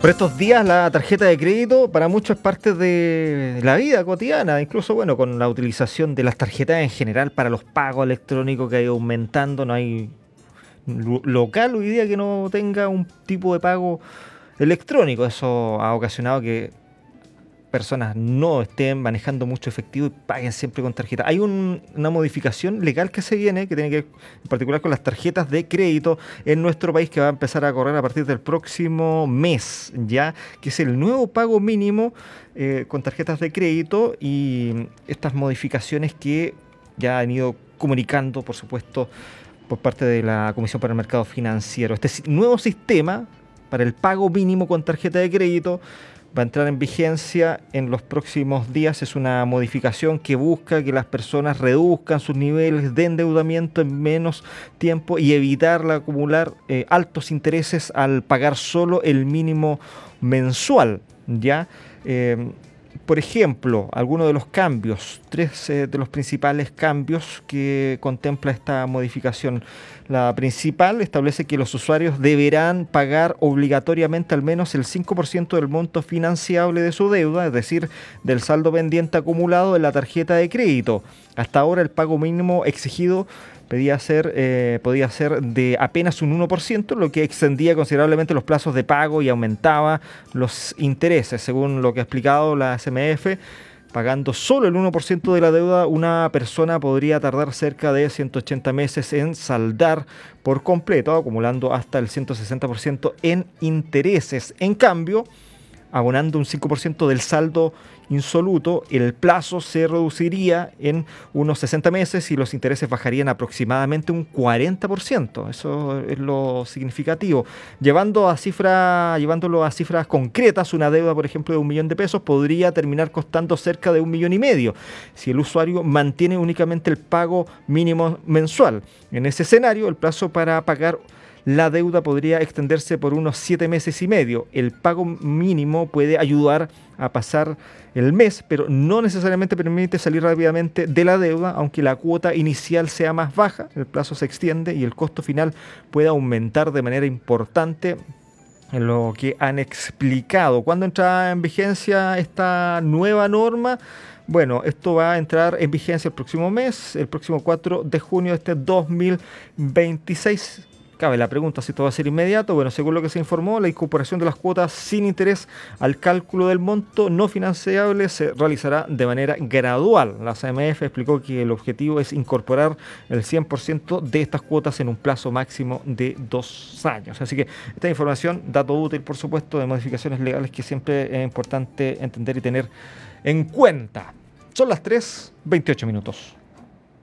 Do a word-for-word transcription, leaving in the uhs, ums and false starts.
Por estos días la tarjeta de crédito para muchos es parte de la vida cotidiana, incluso bueno, con la utilización de las tarjetas en general para los pagos electrónicos que ha ido aumentando, no hay lo- local hoy día que no tenga un tipo de pago electrónico. Eso ha ocasionado que personas no estén manejando mucho efectivo y paguen siempre con tarjeta. Hay un- una modificación legal que se viene, que tiene que ver en particular con las tarjetas de crédito en nuestro país, que va a empezar a correr a partir del próximo mes, ya, que es el nuevo pago mínimo eh, con tarjetas de crédito, y estas modificaciones que ya han ido comunicando, por supuesto, por parte de la Comisión para el Mercado Financiero. Este si- nuevo sistema para el pago mínimo con tarjeta de crédito va a entrar en vigencia en los próximos días. Es una modificación que busca que las personas reduzcan sus niveles de endeudamiento en menos tiempo y evitar la acumular eh, altos intereses al pagar solo el mínimo mensual, ¿ya? Eh, por ejemplo, algunos de los cambios, tres eh, de los principales cambios que contempla esta modificación. La principal establece que los usuarios deberán pagar obligatoriamente al menos el cinco por ciento del monto financiable de su deuda, es decir, del saldo pendiente acumulado de la tarjeta de crédito. Hasta ahora el pago mínimo exigido podía ser, eh, podía ser de apenas un uno por ciento, lo que extendía considerablemente los plazos de pago y aumentaba los intereses. Según lo que ha explicado la S M F, pagando solo el uno por ciento de la deuda, una persona podría tardar cerca de ciento ochenta meses en saldar por completo, acumulando hasta el ciento sesenta por ciento en intereses. En cambio, abonando un cinco por ciento del saldo insoluto, el plazo se reduciría en unos sesenta meses y los intereses bajarían aproximadamente un cuarenta por ciento. Eso es lo significativo. Llevando a cifra, llevándolo a cifras concretas, una deuda, por ejemplo, de un millón de pesos podría terminar costando cerca de un millón y medio si el usuario mantiene únicamente el pago mínimo mensual. En ese escenario, el plazo para pagar la deuda podría extenderse por unos siete meses y medio. El pago mínimo puede ayudar a pasar el mes, pero no necesariamente permite salir rápidamente de la deuda, aunque la cuota inicial sea más baja, el plazo se extiende y el costo final puede aumentar de manera importante, en lo que han explicado. ¿Cuándo entra en vigencia esta nueva norma? Bueno, esto va a entrar en vigencia el próximo mes, el próximo cuatro de junio de este dos mil veintiséis. Cabe la pregunta si esto va a ser inmediato. Bueno, según lo que se informó, la incorporación de las cuotas sin interés al cálculo del monto no financiable se realizará de manera gradual. La C M F explicó que el objetivo es incorporar el cien por ciento de estas cuotas en un plazo máximo de dos años. Así que esta información, dato útil, por supuesto, de modificaciones legales que siempre es importante entender y tener en cuenta. Son las tres veintiocho minutos.